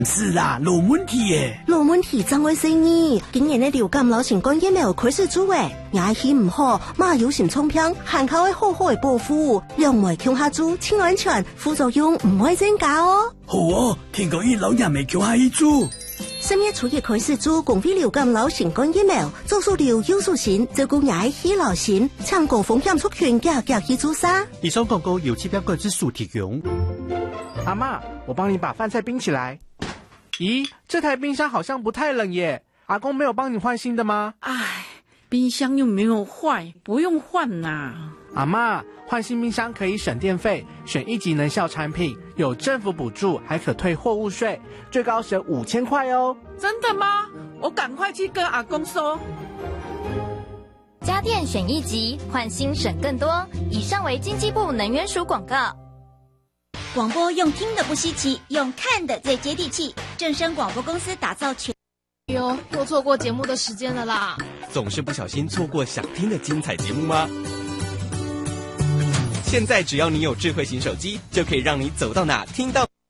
是啦，没问题耶。 没问题，怎会生意？今年的流感流行感疫苗开始做诶，牙齿唔好，马有心冲片，限口会好好的保护，两枚强下做，清安全，副作用唔会增加哦。 好哦，听讲伊老人未叫下一做。 3月初一开始做公费流感流行感疫苗，做数量有数型，照顾牙齿流行，抢高风险族群加去做啥？ 以上广告由标管之署提供。 阿嬷，我帮你把饭菜冰起来。咦，这台冰箱好像不太冷耶，阿公没有帮你换新的吗？ 唉，冰箱又没有坏，不用换呐。 阿嬷，换新冰箱可以省电费，选1级能效产品，有政府补助，还可退货物税，最高省5000块哦。 真的吗？我赶快去跟阿公说。 家电选1级，换新省更多。以上为经济部能源署广告。 广播用听的不稀奇，用看的最接地气。正声广播公司打造全。 哟，又错过节目的时间了啦！ 总是不小心错过想听的精彩节目吗？现在只要你有智慧型手机，就可以让你走到哪听到。